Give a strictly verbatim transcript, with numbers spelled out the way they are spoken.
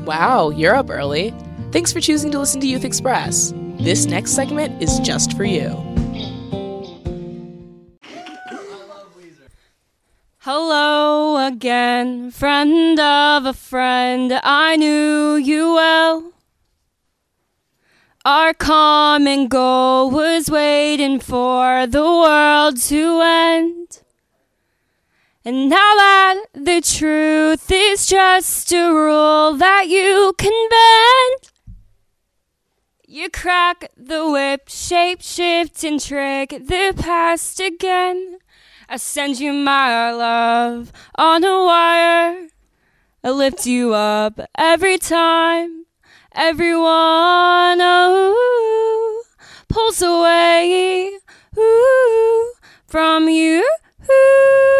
Wow, you're up early. Thanks for choosing to listen to Youth Express. This next segment is just for you. Hello again, friend of a friend, I knew you well. Our common goal was waiting for the world to end. And now that the truth is just a rule that you can bend, you crack the whip, shape, shift, and trick the past again. I send you my love on a wire. I lift you up every time. Everyone, oh, pulls away, ooh, from you. Ooh.